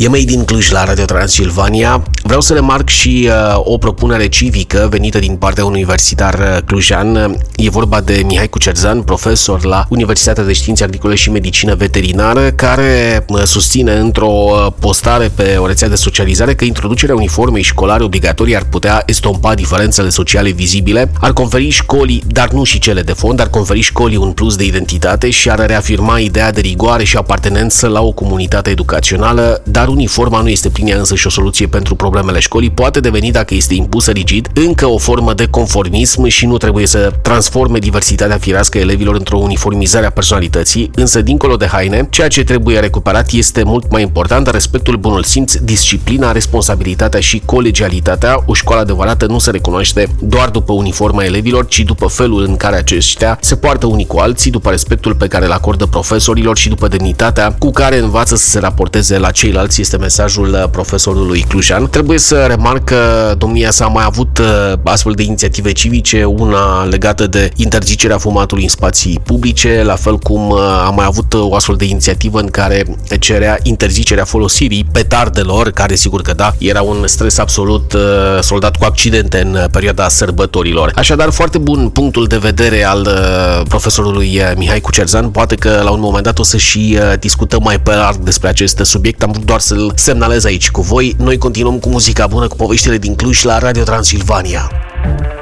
E Made din Cluj la Radio Transilvania. Vreau să remarc și o propunere civică venită din partea unui universitar clujan. E vorba de Mihai Cucerzan, profesor la Universitatea de Științe Agricole și Medicină Veterinară, care susține într-o postare pe o rețea de socializare că introducerea uniformei școlare obligatorii ar putea estompa diferențele sociale vizibile, ar conferi școlii, dar nu și cele de fond, ar conferi școlii un plus de identitate și ar reafirma ideea de rigoare și apartenență la o comunitate educațională, dar uniforma nu este prin ea însăși o soluție pentru problemele școlii, poate deveni, dacă este impusă rigid, încă o formă de conformism și nu trebuie să transforme diversitatea firească a elevilor într-o uniformizare a personalității, însă dincolo de haine, ceea ce trebuie recuperat este mult mai important: respectul, bunul simț, disciplina, responsabilitatea și colegialitatea. O școală adevărată nu se recunoaște doar după uniforma elevilor, ci după felul în care aceștia se poartă unii cu alții, după respectul pe care îl acordă profesorilor și după demnitatea cu care învață să se raporteze la ceilalți, este mesajul profesorului clujan. Trebuie să remarc că domnia sa a mai avut astfel de inițiative civice, una legată de interzicerea fumatului în spații publice, la fel cum a mai avut o astfel de inițiativă în care cerea interzicerea folosirii petardelor, care sigur că da, era un stres absolut soldat cu accidente în perioada sărbătorilor. Așadar, foarte bun punctul de vedere al profesorului Mihai Cucerzan. Poate că la un moment dat o să și discutăm mai pe larg despre acest subiect. Am vrut doar să-l semnalez aici cu voi. Noi continuăm cu muzica bună, cu poveștile din Cluj la Radio Transilvania.